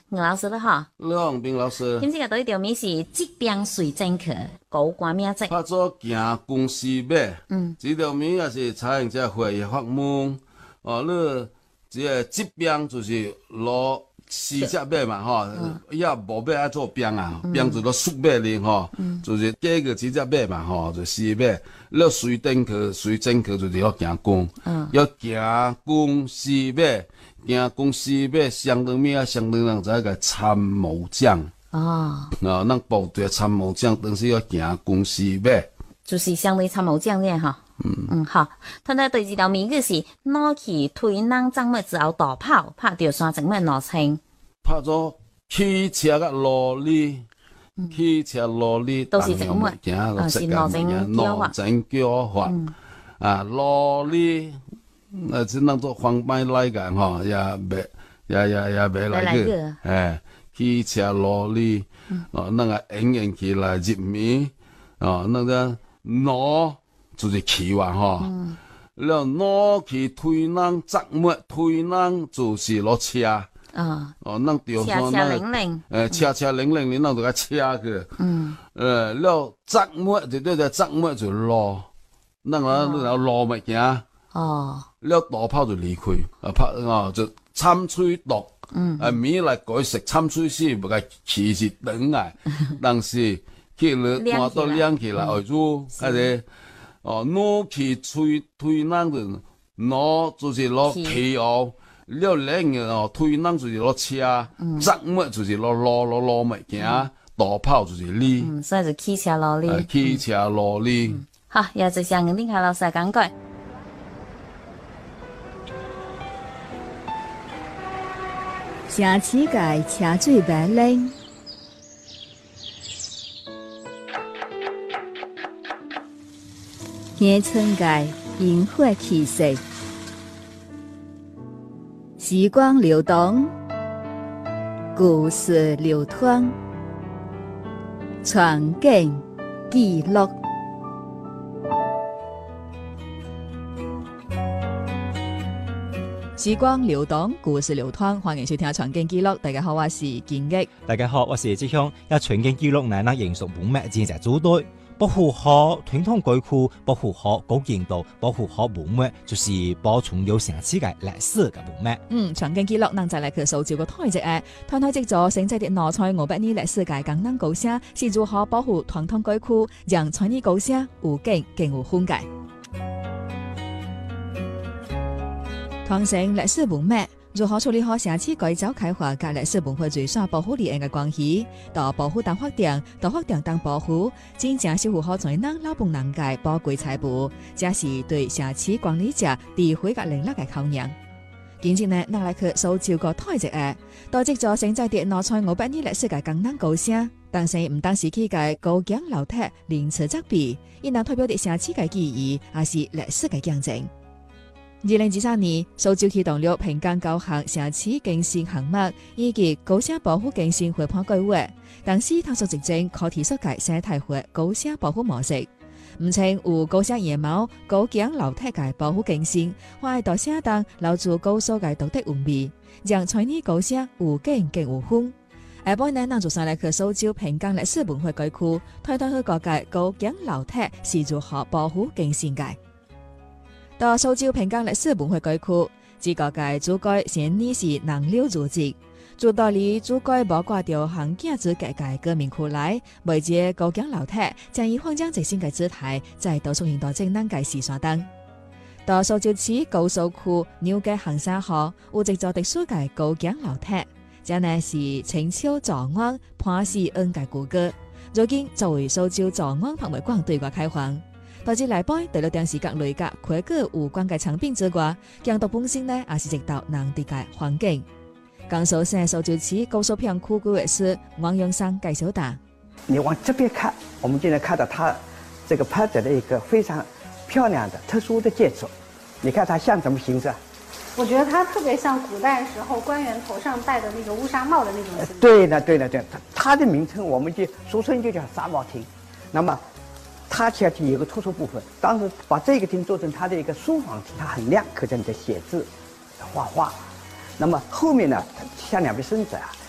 吳老師啦哈。 你好，吳斌老師。 今次嘅對條名是疾病隨政客，高官名籍。 拍做行公司碼。這條名也是採用這會議法門。你這個疾病就是攞死隻碼嘛，哈，也無碼愛做病啊，病就攞屬碼哩，哈，就是加個幾隻碼嘛，哈，就死碼。你隨政客就是要行公，要行公司碼。行公司碼相當咩啊？相當人在個參謀長。咱部隊參謀長當時要行公司碼， 就是相當參謀長嘅哈。好。佢哋對這條名字是攞起推囊裝乜之後逃跑，拍條山整乜攞清。 拍咗汽車嘅羅哩，汽車羅哩， 都是整乜？是攞整叫法。 羅哩。只能做方便來個吼，也袂來個，汽車羅哩，那個演起來入面，那個攞就是氣話吼，了攞去推囊zak乜推囊就是攞車，咱吊上那車零，你那就個車去，了zak乜就對zak乜就攞，那個攞物件。了逃跑就離開，就參吹毒，米來改食參吹時，唔係其實等來，但是去了換到兩起來為主，係攞去推囊就攞就是攞氣哦，了兩個推囊就是攞車，zak乜就是攞物件，逃跑就是離， 所以就汽車羅哩， 汽車羅哩。 好，也就向丁凱老師講解。 城市界車水馬龍，鄉村界煙火氣息，時光流動，故事流淌，傳景記錄。時光流動，故事流淌，歡迎收聽《傳景記錄》。大家好，我是建益。 大家好，我是志雄。一傳景記錄乃那嚴肅本物正在組隊，保護好傳統鬼庫，保護好古建道，保護好本物，就是保存有城市嘅歷史嘅本物。 傳景記錄，咱再來去搜照個台積嘅，台積咗成績啲攞在500年歷史嘅江南高聲，是如何保護傳統鬼庫，讓傳藝高聲有景更有風格。傳承歷史文物，如何處理好城市改造開發及歷史文化最少保護利益嘅關係？到保護當發展，到發展當保護，真正是符合全人老本人嘅寶貴財富，這是對城市管理者智慧嘅能力嘅考驗。今日呢，咱來去搜照個台積嘅，到即咗成在啲攞在500年歷史嘅江南高聲，但是唔單是佢嘅高牆樓梯連詞則比，亦能代表啲城市嘅記憶，也是歷史嘅見證。2023年，蘇州啟動了平江高校城市更新項目，以及高聲保護更新活判計劃。當時探索實證可提出嘅生態化高聲保護模式，唔稱有高聲野貓、高牆樓梯嘅保護更新，或到聲當留住高數嘅獨特韻味，讓傳藝高聲有景更有風。下半年，咱就上來去蘇州平江歷史文化區區，推動去各界高牆樓梯是如何保護更新嘅。到蘇州平江歷史文化區區，自各界主改先呢是能溜如職，做道理主改包括掉行徑之各界革命區來，每節高牆樓梯將以擴張直線嘅姿態，在到出現到正當嘅時段燈。到蘇州市高速區紐街行山河，有一座特殊嘅高牆樓梯，這呢是清朝早安潘氏恩嘅古歌，如今作為蘇州早安博物館對外開放。導致內部除了電視各類嘅規格有關嘅產品之外，強度本身呢也是直到當地嘅環境。江蘇省蘇州市高速片區規劃師王永生介紹道： 你往這邊看，我們就能看到它這個拍着的一個非常漂亮的特殊的建築。你看它像什麼形狀？ 我覺得它特別像古代時候官員頭上戴的那個烏紗帽的那種形狀。 對了，它的名稱我們就俗稱就叫紗帽廳。那麼它其實有個突出部分，當時把這個廳做成它的一個書房廳，它很亮，可見你在寫字、畫畫。那麼後面呢，像兩邊身子啊，